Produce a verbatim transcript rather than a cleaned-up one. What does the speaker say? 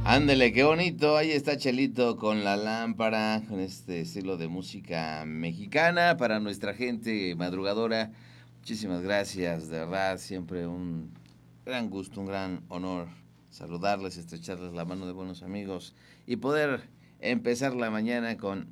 Ándele, qué bonito. Ahí está Chelito con la lámpara, con este estilo de música mexicana para nuestra gente madrugadora. Muchísimas gracias, de verdad, siempre un gran gusto, un gran honor saludarles, estrecharles la mano de buenos amigos y poder empezar la mañana con